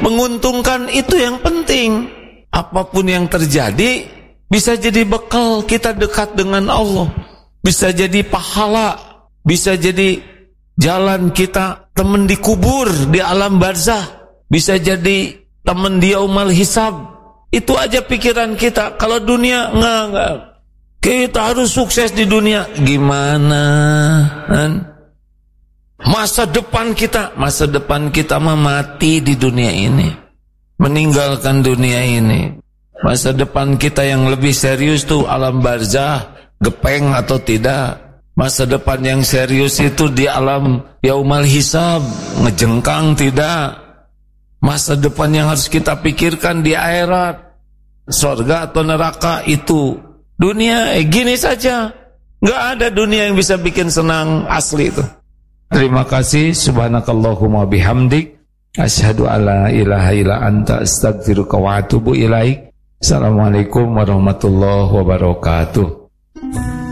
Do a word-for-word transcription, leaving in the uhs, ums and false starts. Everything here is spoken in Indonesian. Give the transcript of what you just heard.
menguntungkan itu yang penting. Apapun yang terjadi bisa jadi bekal kita dekat dengan Allah, bisa jadi pahala, bisa jadi jalan kita teman di kubur, di alam barzah, bisa jadi teman di yaumal hisab. Itu aja pikiran kita. Kalau dunia enggak, enggak. Kita harus sukses di dunia. Gimana? Kan? Masa depan kita, masa depan kita mah mati di dunia ini, meninggalkan dunia ini. Masa depan kita yang lebih serius tuh alam barzah, gepeng atau tidak. Masa depan yang serius itu di alam yaumal hisab, ngejengkang tidak. Masa depan yang harus kita pikirkan di akhirat, surga atau neraka itu. Dunia eh, gini saja, nggak ada dunia yang bisa bikin senang asli itu. Terima kasih. Subhanakallahumma bihamdik, asyhadu alla ilaha illa anta, astaghfiruka wa atubu ilaik. Assalamualaikum warahmatullahi wabarakatuh.